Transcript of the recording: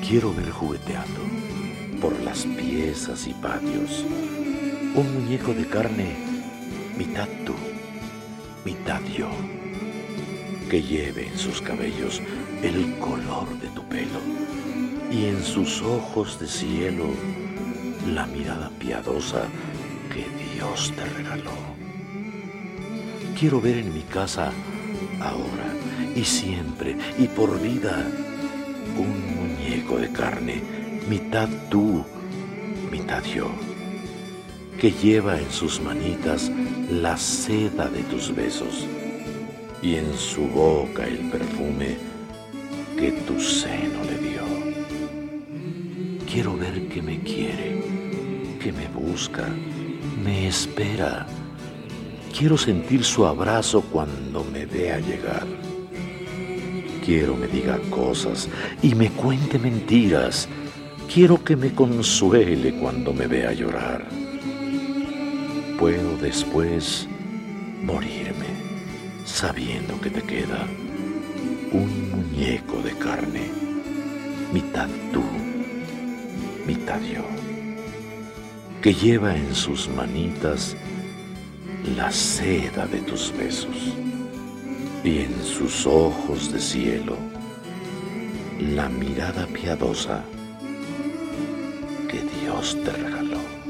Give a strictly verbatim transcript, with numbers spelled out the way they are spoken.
Quiero ver jugueteando por las piezas y patios un muñeco de carne, mitad tú, mitad yo, que lleve en sus cabellos el color de tu pelo y en sus ojos de cielo la mirada piadosa que Dios te regaló. Quiero ver en mi casa ahora y siempre y por vida un muñeco de carne, mitad tú, mitad yo, que lleva en sus manitas la seda de tus besos y en su boca el perfume que tu seno le dio. Quiero ver que me quiere, que me busca, me espera. Quiero sentir su abrazo cuando me vea llegar. Quiero me diga cosas y me cuente mentiras. Quiero que me consuele cuando me vea llorar. Puedo después morirme sabiendo que te queda un muñeco de carne, mitad tú, mitad yo, que lleva en sus manitas la seda de tus besos y en sus ojos de cielo la mirada piadosa que Dios te regaló.